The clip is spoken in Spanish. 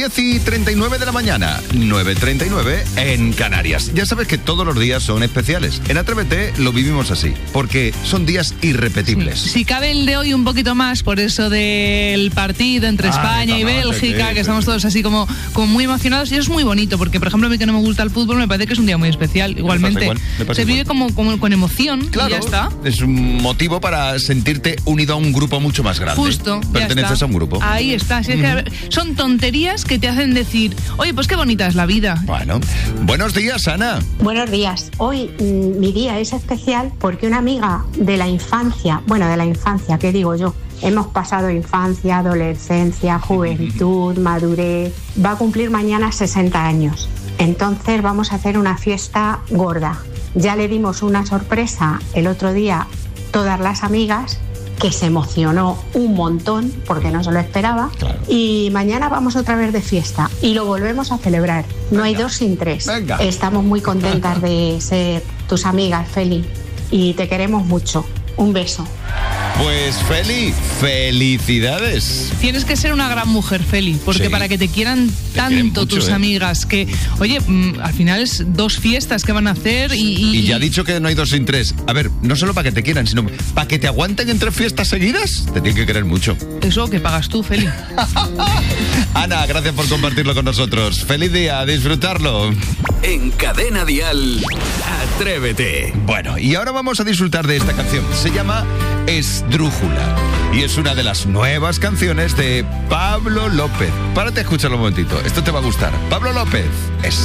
10:39 de la mañana, 9:39 en Canarias. Ya sabes que todos los días son especiales. En Atrévete lo vivimos así, porque son días irrepetibles. Sí. Si cabe el de hoy un poquito más, por eso del partido entre España y Bélgica, que estamos todos así como muy emocionados, y eso es muy bonito, porque por ejemplo a mí que no me gusta el fútbol, me parece que es un día muy especial. Igualmente, se vive como con emoción, claro, y ya está. Es un motivo para sentirte unido a un grupo mucho más grande. Justo, perteneces a un grupo. Ahí está. Así es que son tonterías que te hacen decir, oye, pues qué bonita es la vida. Bueno, buenos días, Ana. Buenos días. Hoy mi día es especial porque una amiga de la infancia, ¿qué digo yo? Hemos pasado infancia, adolescencia, juventud, madurez. Va a cumplir mañana 60 años. Entonces vamos a hacer una fiesta gorda. Ya le dimos una sorpresa el otro día, todas las amigas, que se emocionó un montón porque no se lo esperaba. Claro. Y mañana vamos otra vez de fiesta y lo volvemos a celebrar. No hay dos sin tres. Venga. Estamos muy contentas de ser tus amigas, Feli, y te queremos mucho. Un beso. Pues Feli, felicidades. Tienes que ser una gran mujer, Feli, porque para que te quieran tanto tus amigas, que, oye, al final es 2 fiestas que van a hacer y ya ha dicho que no hay 2 sin 3. A ver, no solo para que te quieran, sino para que te aguanten en 3 fiestas seguidas. Te tienen que querer mucho. Eso que pagas tú, Feli. Ana, gracias por compartirlo con nosotros. Feliz día, a disfrutarlo. En Cadena Dial, Atrévete. Bueno, y ahora vamos a disfrutar de esta canción. Se llama Esdrújula y es una de las nuevas canciones de Pablo López. Párate a escucharlo un momentito, esto te va a gustar. Pablo López,